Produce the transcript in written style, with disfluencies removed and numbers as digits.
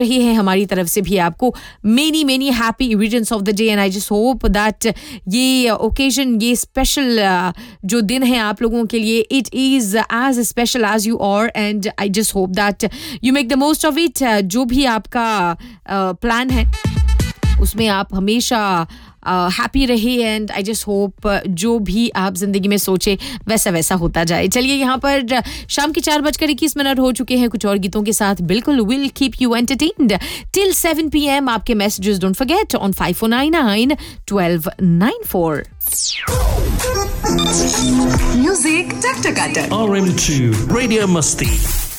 रही है हमारी तरफ से भी आपको many happy events of the day and I just hope that ये ओकेजन ये स्पेशल जो दिन है आप लोगों के लिए it is as special as you are and I just hope that you make the most of it जो भी आपका प्लान है उसमें आप हमेशा हैप्पी रहे एंड आई जस्ट होप जो भी आप जिंदगी में सोचे वैसा होता जाए चलिए यहाँ पर शाम के 4:21 हो चुके हैं कुछ और गीतों के साथ बिल्कुल will keep you entertained till 7 PM आपके messages don't forget on 5499-1294 music टक टक RM2 Radio Musti